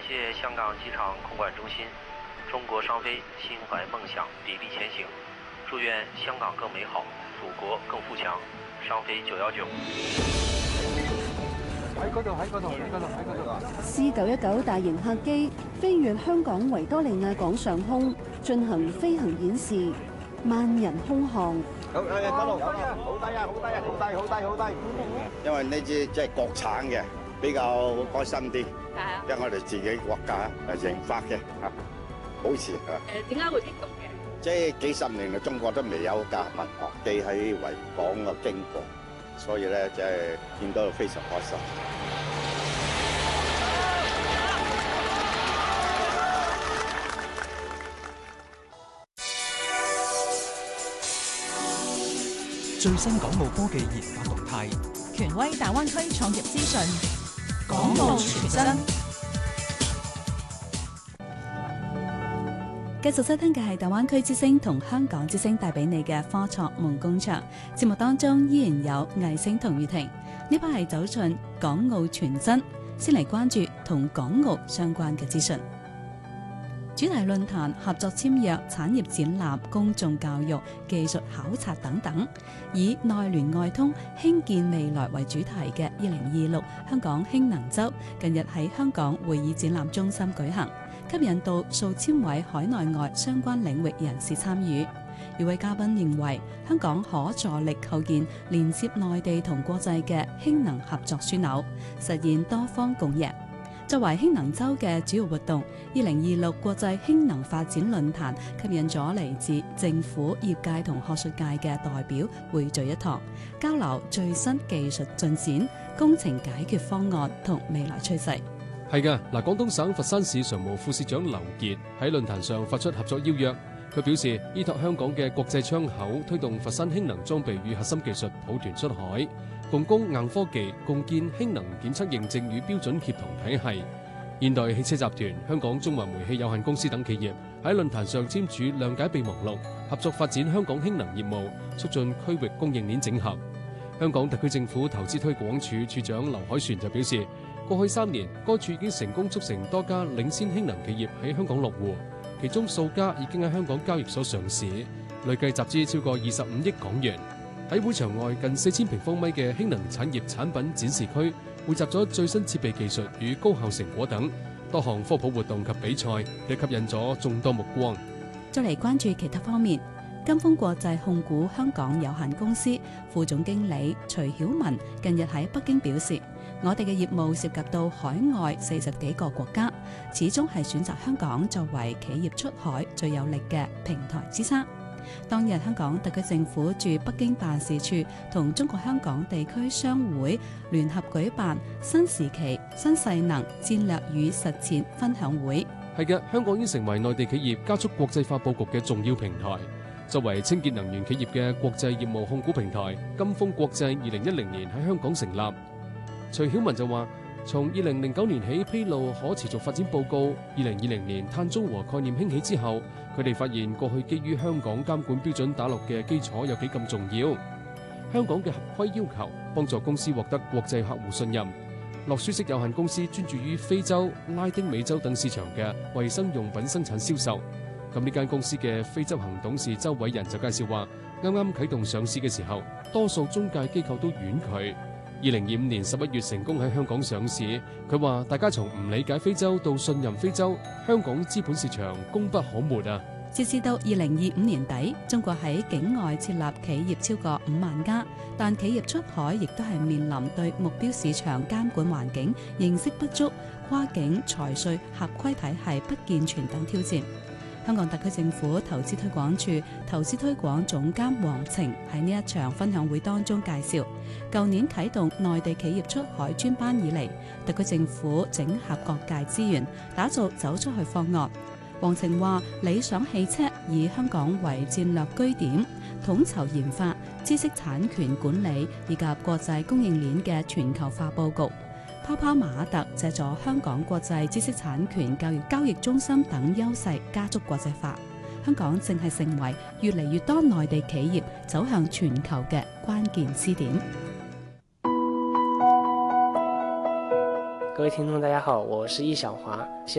謝香港機場空管中心，中國商飛心懷夢想，砥礪前行。祝願香港更美好，祖國更富強。商飛919。 C919大型客機飛越香港維多利亞港上空，進行飛行演示，萬人空巷。 好低啊！好低啊！好低啊！好低！好低！好低！因為呢支即係國產嘅，比較開心啲。係啊。因為我哋自己國家研發嘅嚇，保持嚇。 點解會激動嘅？ 即係幾十年嚟，中國都未有架民航機喺維港嘅經過，所以咧即係見到非常開心。 最新港澳科技研發動態， 權威大灣區創業資訊，港澳全真。 繼續收聽嘅係大灣區之聲同香港之聲帶俾你嘅科創夢工場節目當中，依然有魏星同雨婷。呢班係走進港澳全真，先嚟關注同港澳相關嘅資訊。主題論壇、合作簽約、產業展覽、公眾教育、技術考察等等，以內聯外通、興建未來為主題嘅2026香港氫能週近日喺香港會議展覽中心舉行，吸引到數千位海內外相關領域人士參與。有位嘉賓認為，香港可助力構建連接內地同國際嘅氫能合作樞紐，實現多方共贏。作為氫能週嘅主要活動，2026國際氫能發展論壇吸引咗嚟自政府、業界同學術界嘅代表匯聚一堂，交流最新技術進展、工程解決方案同未來趨勢。 係嘅，廣東省佛山市常務副市長劉傑喺論壇上發出合作邀約。佢表示，依託香港嘅國際窗口，推動佛山氫能裝備與核心技術抱團出海，共攻硬科技，共建氫能檢測認證與標準協同體系。現代汽車集團、香港中華煤氣有限公司等企業喺論壇上簽署諒解備忘錄，合作發展香港氫能業務，促進區域供應鏈整合。香港特區政府投資推廣署署長劉凱旋就表示，過去3年，該處已經成功促成多家領先氫能企業喺香港落戶，其中數家已經喺香港交易所上市，累計集資超過25億港元。喺會場外近4000平方米嘅氫能產業產品展示區，匯集咗最新設備技術與高效成果等多項科普活動及比賽，亦吸引咗眾多目光。 再嚟關注其他方面，金豐國際控股香港有限公司副總經理徐曉文近日喺北京表示，我哋嘅業務涉及到海外40幾個國家，始終係選擇香港作為企業出海最有力嘅平台支撐。當日香港特區政府駐北京辦事處同中國香港地區商會聯合舉辦新時期新勢能戰略與實踐分享會。 係嘅，香港已經成為內地企業加速國際化佈局嘅重要平台。作為清潔能源企業嘅國際業務控股平台，金豐國際2010年喺香港成立。徐曉文就話，從2009年起披露可持續發展報告，2020年碳中和概念興起之後，佢哋發現過去基於香港監管標準打落嘅基礎有幾咁重要。香港嘅合規要求幫助公司獲得國際客戶信任。樂舒適有限公司專注於非洲、拉丁美洲等市場嘅衛生用品生產銷售。咁呢間公司嘅非執行董事周偉仁就介紹話，啱啱啟動上市嘅時候，多數中介機構都婉拒。2025年11月成功喺香港上市。佢話大家從唔理解非洲到信任非洲，香港資本市場功不可沒啊！ 截至到2025年底，中國喺境外設立企業超過5萬家，但企業出海亦都係面臨對目標市場監管環境認識不足、跨境財稅合規體系不健全等挑戰。香港特區政府投資推廣處投資推廣總監黃晴喺呢一場分享會當中介紹，舊年啟動內地企業出海專班以嚟，特區政府整合各界資源，打造走出去方案。黃晴話，理想汽車以香港為戰略據點，統籌研發、知識產權管理以及國際供應鏈嘅全球化佈局。泡泡瑪特借助香港國際知識產權交易中心等優勢，加速國際化。香港正係成為越嚟越多內地企業走向全球嘅關鍵支點。 各位聽眾大家好，我是易小華。